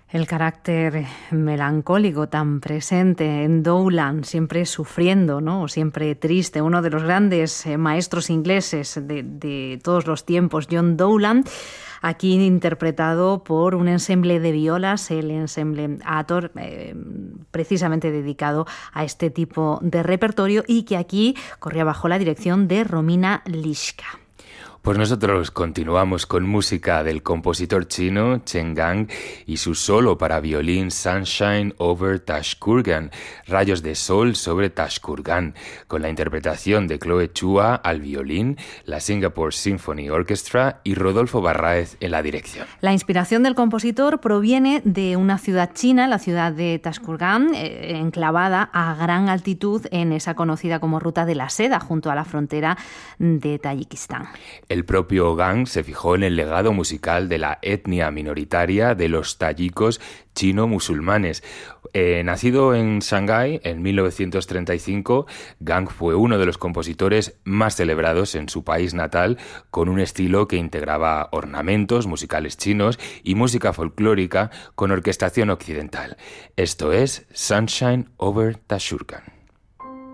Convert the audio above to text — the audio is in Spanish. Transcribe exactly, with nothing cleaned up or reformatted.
El carácter melancólico tan presente en Dowland, siempre sufriendo, ¿no? Siempre triste, uno de los grandes eh, maestros ingleses de, de todos los tiempos, John Dowland, aquí interpretado por un ensemble de violas, el ensemble Ator, eh, precisamente dedicado a este tipo de repertorio y que aquí corría bajo la dirección de Romina Lischka. Pues nosotros continuamos con música del compositor chino Chen Gang y su solo para violín Sunshine over Tashkurgan, Rayos de Sol sobre Tashkurgan, con la interpretación de Chloe Chua al violín, la Singapore Symphony Orchestra y Rodolfo Barraez en la dirección. La inspiración del compositor proviene de una ciudad china, la ciudad de Tashkurgan, eh, enclavada a gran altitud en esa conocida como Ruta de la Seda, junto a la frontera de Tayikistán. El propio Gang se fijó en el legado musical de la etnia minoritaria de los tayikos chino-musulmanes. Eh, nacido en Shanghái en mil novecientos treinta y cinco, Gang fue uno de los compositores más celebrados en su país natal, con un estilo que integraba ornamentos musicales chinos y música folclórica con orquestación occidental. Esto es Sunshine over Tashkurgan.